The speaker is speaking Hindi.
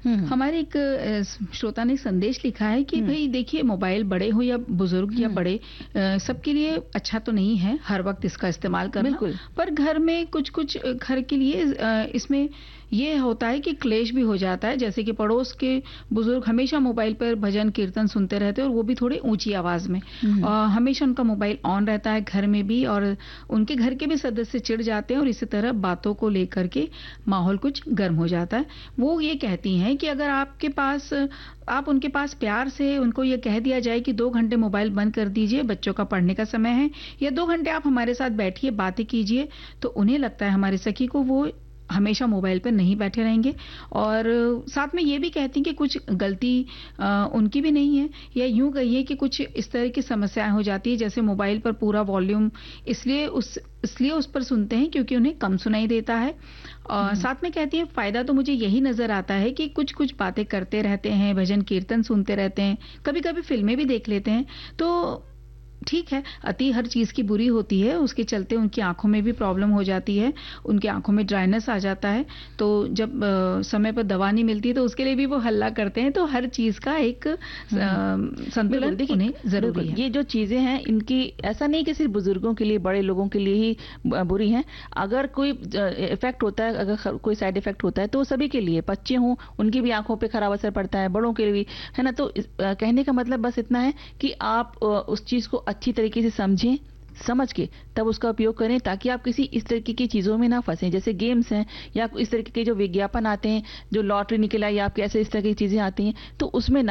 हमारे एक श्रोता ने संदेश लिखा है कि भाई देखिए, मोबाइल बड़े हो या बुजुर्ग या बड़े, सबके लिए अच्छा तो नहीं है हर वक्त इसका इस्तेमाल करना। बिल्कुल। पर घर में कुछ घर के लिए इसमें ये होता है कि क्लेश भी हो जाता है। जैसे कि पड़ोस के बुजुर्ग हमेशा मोबाइल पर भजन कीर्तन सुनते रहते हैं और वो भी थोड़ी ऊंची आवाज में। हमेशा उनका मोबाइल ऑन रहता है घर में भी, और उनके घर के भी सदस्य चिढ़ जाते हैं और इसी तरह बातों को लेकर के माहौल कुछ गर्म हो जाता है। वो ये कहती हैं कि अगर आप उनके पास प्यार से उनको ये कह दिया जाए कि 2 घंटे मोबाइल बंद कर दीजिए, बच्चों का पढ़ने का समय है, या 2 घंटे आप हमारे साथ बैठिए, बातें कीजिए, तो उन्हें लगता है हमारे सखी को वो हमेशा मोबाइल पर नहीं बैठे रहेंगे। और साथ में ये भी कहती हैं कि कुछ गलती उनकी भी नहीं है, या यूं कहिए कि कुछ इस तरह की समस्याएं हो जाती है, जैसे मोबाइल पर पूरा वॉल्यूम इसलिए उस पर सुनते हैं क्योंकि उन्हें कम सुनाई देता है। और साथ में कहती हैं फायदा तो मुझे यही नजर आता है कि कुछ बातें करते रहते हैं, भजन कीर्तन सुनते रहते हैं, कभी कभी फिल्में भी देख लेते हैं। तो ठीक है, अति हर चीज की बुरी होती है, उसके चलते उनकी आंखों में भी प्रॉब्लम हो जाती है, उनकी आंखों में ड्राइनेस आ जाता है। तो जब समय पर दवा नहीं मिलती तो उसके लिए भी वो हल्ला करते हैं। तो हर चीज का एक संतुलन उन्हें जरूरी है। ये जो चीजें हैं, इनकी ऐसा नहीं कि सिर्फ बुजुर्गों के लिए, बड़े लोगों के लिए ही बुरी हैं। अगर कोई इफेक्ट होता है, अगर कोई साइड इफेक्ट होता है तो सभी के लिए, बच्चे हों उनकी भी आंखों पे खराब असर पड़ता है, बड़ों के लिए भी, है ना। तो कहने का मतलब बस इतना है कि आप उस चीज को अच्छी तरीके से समझें, समझ के तब उसका उपयोग करें, ताकि आप किसी इस तरीके की चीजों में ना फंसें। जैसे गेम्स हैं या इस तरीके के जो विज्ञापन आते हैं, जो लॉटरी निकला या आपके ऐसे इस तरह की चीजें आती हैं, तो उसमें